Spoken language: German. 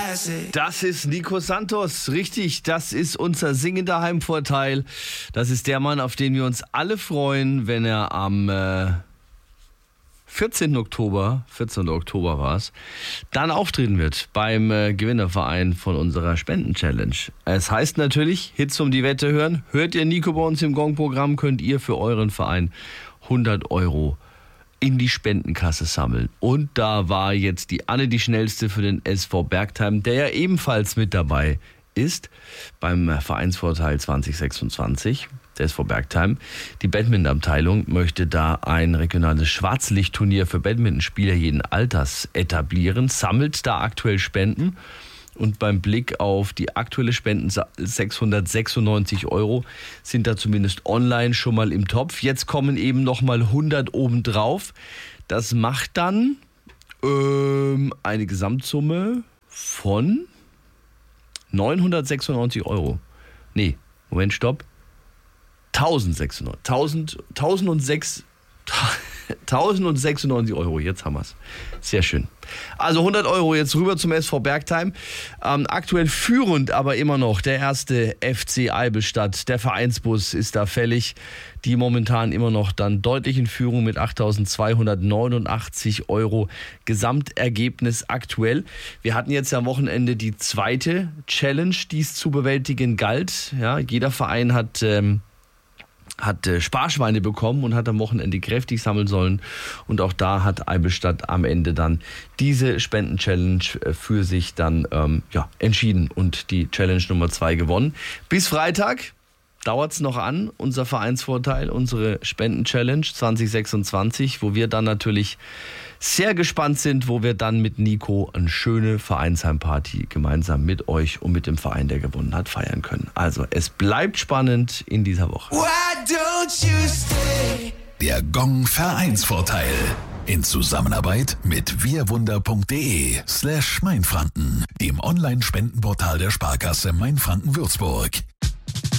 Das ist Nico Santos, richtig, das ist unser singender Heimvorteil. Das ist der Mann, auf den wir uns alle freuen, wenn er am 14. Oktober war es, dann auftreten wird beim Gewinnerverein von unserer Spenden-Challenge. Es heißt natürlich, Hits um die Wette hören. Hört ihr Nico bei uns im Gong-Programm, könnt ihr für euren Verein 100 Euro in die Spendenkasse sammeln. Und da war jetzt die Anne die schnellste für den SV Bergheim, der ja ebenfalls mit dabei ist beim Vereinsvorteil 2026. Der SV Bergheim. Die Badminton-Abteilung möchte da ein regionales Schwarzlichtturnier für Badmintonspieler jeden Alters etablieren, sammelt da aktuell Spenden. Und beim Blick auf die aktuelle Spenden 696 Euro sind da zumindest online schon mal im Topf. Jetzt kommen eben nochmal 100 obendrauf. Das macht dann eine Gesamtsumme von 996 Euro. Nee, Moment, stopp. 1096 Euro, jetzt haben wir es. Sehr schön. Also 100 Euro jetzt rüber zum SV Bergheim. Aktuell führend aber immer noch der erste FC Eibenstadt. Der Vereinsbus ist da fällig. Die momentan immer noch dann deutlich in Führung mit 8.289 Euro Gesamtergebnis aktuell. Wir hatten jetzt am Wochenende die zweite Challenge, die es zu bewältigen galt. Ja, jeder Verein hat Sparschweine bekommen und hat am Wochenende kräftig sammeln sollen. Und auch da hat Eibenstadt am Ende dann diese Spenden-Challenge für sich dann entschieden und die Challenge Nummer 2 gewonnen. Bis Freitag dauert es noch an, unser Vereinsvorteil, unsere Spenden-Challenge 2026, wo wir dann natürlich sehr gespannt sind, wo wir dann mit Nico eine schöne Vereinsheimparty gemeinsam mit euch und mit dem Verein, der gewonnen hat, feiern können. Also es bleibt spannend in dieser Woche. Der Gong Vereinsvorteil. In Zusammenarbeit mit wirwunder.de/Mainfranken, dem Online-Spendenportal der Sparkasse Mainfranken-Würzburg.